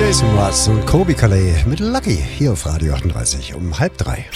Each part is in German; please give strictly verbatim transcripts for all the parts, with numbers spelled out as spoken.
Jason Mraz und Kobe Calais mit Lucky hier auf Radio achtunddreißig um halb drei.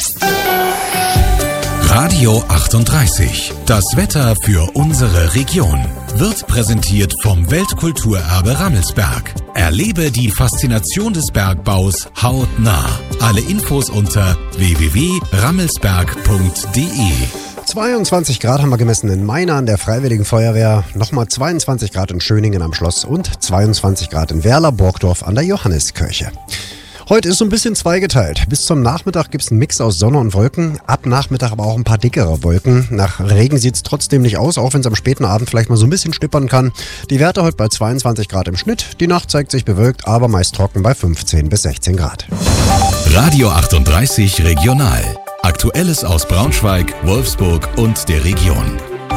Radio achtunddreißig. Das Wetter für unsere Region wird präsentiert vom Weltkulturerbe Rammelsberg. Erlebe die Faszination des Bergbaus hautnah. Alle Infos unter w w w punkt rammelsberg punkt d e. zweiundzwanzig Grad haben wir gemessen in Maina an der Freiwilligen Feuerwehr, nochmal zweiundzwanzig Grad in Schöningen am Schloss und zweiundzwanzig Grad in Werla-Burgdorf an der Johanneskirche. Heute ist so ein bisschen zweigeteilt. Bis zum Nachmittag gibt es einen Mix aus Sonne und Wolken, ab Nachmittag aber auch ein paar dickere Wolken. Nach Regen sieht es trotzdem nicht aus, auch wenn es am späten Abend vielleicht mal so ein bisschen stippern kann. Die Werte heute bei zweiundzwanzig Grad im Schnitt, die Nacht zeigt sich bewölkt, aber meist trocken bei fünfzehn bis sechzehn Grad. Radio achtunddreißig Regional. Aktuelles aus Braunschweig, Wolfsburg und der Region.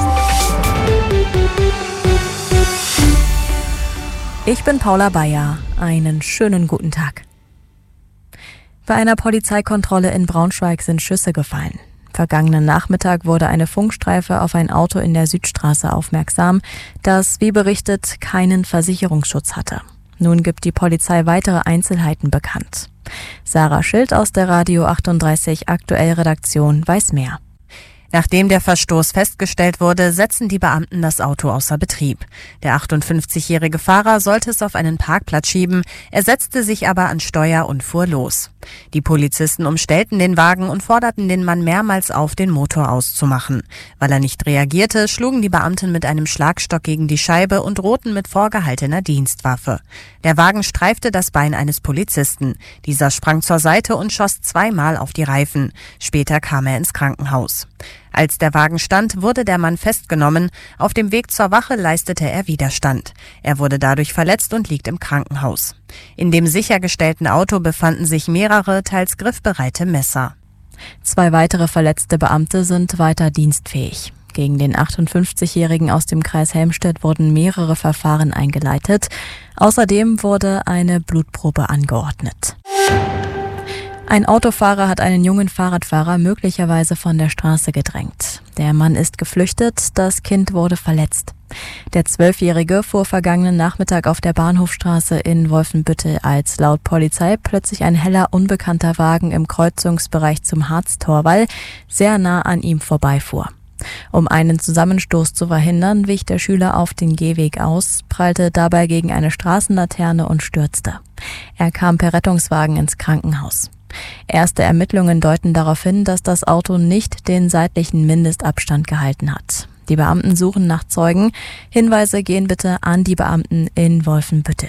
Ich bin Paula Bayer. Einen schönen guten Tag. Bei einer Polizeikontrolle in Braunschweig sind Schüsse gefallen. Vergangenen Nachmittag wurde eine Funkstreife auf ein Auto in der Südstraße aufmerksam, das, wie berichtet, keinen Versicherungsschutz hatte. Nun gibt die Polizei weitere Einzelheiten bekannt. Sarah Schild aus der Radio achtunddreißig Aktuell Redaktion weiß mehr. Nachdem der Verstoß festgestellt wurde, setzen die Beamten das Auto außer Betrieb. Der achtundfünfzigjährige Fahrer sollte es auf einen Parkplatz schieben, er setzte sich aber an Steuer und fuhr los. Die Polizisten umstellten den Wagen und forderten den Mann mehrmals auf, den Motor auszumachen. Weil er nicht reagierte, schlugen die Beamten mit einem Schlagstock gegen die Scheibe und drohten mit vorgehaltener Dienstwaffe. Der Wagen streifte das Bein eines Polizisten. Dieser sprang zur Seite und schoss zweimal auf die Reifen. Später kam er ins Krankenhaus. Als der Wagen stand, wurde der Mann festgenommen. Auf dem Weg zur Wache leistete er Widerstand. Er wurde dadurch verletzt und liegt im Krankenhaus. In dem sichergestellten Auto befanden sich mehrere, teils griffbereite Messer. Zwei weitere verletzte Beamte sind weiter dienstfähig. Gegen den achtundfünfzigjährigen aus dem Kreis Helmstedt wurden mehrere Verfahren eingeleitet. Außerdem wurde eine Blutprobe angeordnet. Ein Autofahrer hat einen jungen Fahrradfahrer möglicherweise von der Straße gedrängt. Der Mann ist geflüchtet, das Kind wurde verletzt. Der Zwölfjährige fuhr vergangenen Nachmittag auf der Bahnhofstraße in Wolfenbüttel, als laut Polizei plötzlich ein heller, unbekannter Wagen im Kreuzungsbereich zum Harztorwall sehr nah an ihm vorbeifuhr. Um einen Zusammenstoß zu verhindern, wich der Schüler auf den Gehweg aus, prallte dabei gegen eine Straßenlaterne und stürzte. Er kam per Rettungswagen ins Krankenhaus. Erste Ermittlungen deuten darauf hin, dass das Auto nicht den seitlichen Mindestabstand gehalten hat. Die Beamten suchen nach Zeugen. Hinweise gehen bitte an die Beamten in Wolfenbüttel.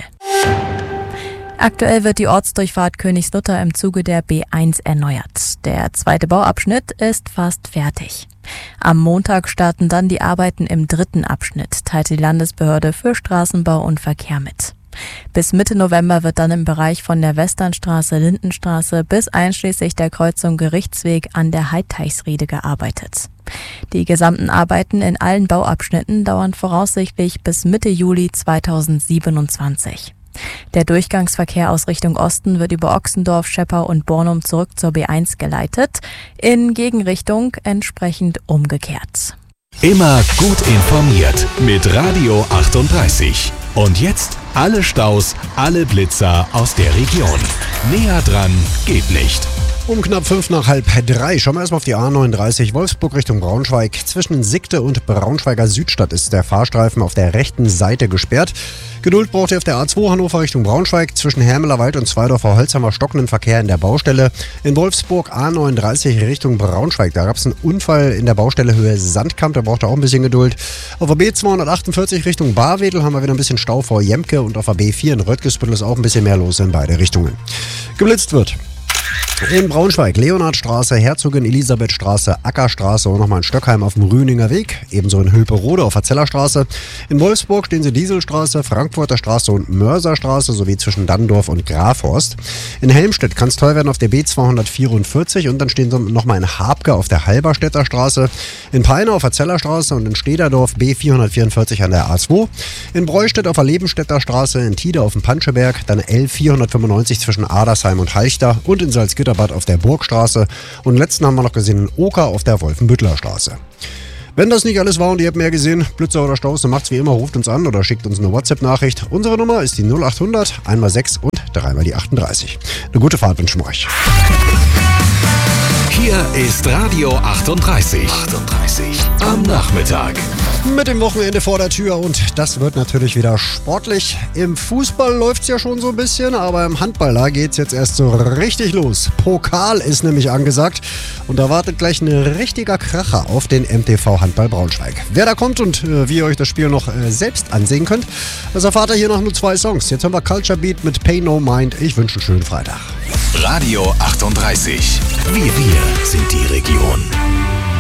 Aktuell wird die Ortsdurchfahrt Königslutter im Zuge der B eins erneuert. Der zweite Bauabschnitt ist fast fertig. Am Montag starten dann die Arbeiten im dritten Abschnitt, teilte die Landesbehörde für Straßenbau und Verkehr mit. Bis Mitte November wird dann im Bereich von der Westernstraße, Lindenstraße bis einschließlich der Kreuzung Gerichtsweg an der Heidteichsriede gearbeitet. Die gesamten Arbeiten in allen Bauabschnitten dauern voraussichtlich bis Mitte Juli zweitausendsiebenundzwanzig. Der Durchgangsverkehr aus Richtung Osten wird über Ochsendorf, Scheppau und Bornum zurück zur B eins geleitet, in Gegenrichtung entsprechend umgekehrt. Immer gut informiert mit Radio achtunddreißig. Und jetzt alle Staus, alle Blitzer aus der Region. Näher dran geht nicht. Um knapp fünf nach halb drei schauen wir erstmal auf die A neununddreißig Wolfsburg Richtung Braunschweig. Zwischen Sickte und Braunschweiger Südstadt ist der Fahrstreifen auf der rechten Seite gesperrt. Geduld braucht ihr auf der A zwei Hannover Richtung Braunschweig. Zwischen Hermelerwald und Zweidorfer Holz haben wir stockenden Verkehr in der Baustelle. In Wolfsburg A neununddreißig Richtung Braunschweig. Da gab es einen Unfall in der Baustelle Höhe Sandkamp. Da braucht ihr auch ein bisschen Geduld. Auf der B zweihundertachtundvierzig Richtung Barwedel haben wir wieder ein bisschen Stau vor Jemke. Und auf der B vier in Röttgesbüttel ist auch ein bisschen mehr los in beide Richtungen. Geblitzt wird in Braunschweig, Leonhardstraße, Herzogin Elisabethstraße, Ackerstraße und nochmal in Stöckheim auf dem Rüninger Weg. Ebenso in Hülperode auf der Zellerstraße. In Wolfsburg stehen sie Dieselstraße, Frankfurter Straße und Mörserstraße sowie zwischen Dannendorf und Grafhorst. In Helmstedt kann es toll werden auf der B zweihundertvierundvierzig und dann stehen sie nochmal in Habke auf der Halberstädter Straße. In Peine auf der Zellerstraße und in Stederdorf B vierhundertvierundvierzig an der A zwei. In Breustedt auf der Lebenstädter Straße, in Tide auf dem Panscheberg, dann L vierhundertfünfundneunzig zwischen Adersheim und Halchter und in Salzgitter auf der Burgstraße und letzten haben wir noch gesehen in Oker auf der Wolfenbüttler Straße. Wenn das nicht alles war und ihr habt mehr gesehen, Blitzer oder Staus, dann macht's wie immer, ruft uns an oder schickt uns eine WhatsApp-Nachricht. Unsere Nummer ist die null achthundert, einmal sechs und dreimal die achtunddreißig. Eine gute Fahrt wünschen wir euch. Hier ist Radio achtunddreißig. achtunddreißig am Nachmittag. Mit dem Wochenende vor der Tür und das wird natürlich wieder sportlich. Im Fußball läuft's ja schon so ein bisschen, aber im Handball, da geht's jetzt erst so richtig los. Pokal ist nämlich angesagt und da wartet gleich ein richtiger Kracher auf den M T V Handball Braunschweig. Wer da kommt und äh, wie ihr euch das Spiel noch äh, selbst ansehen könnt, das erfahrt ihr hier nach nur zwei Songs. Jetzt haben wir Culture Beat mit Pay No Mind. Ich wünsche einen schönen Freitag. Radio achtunddreißig. Wir, wir sind die Region.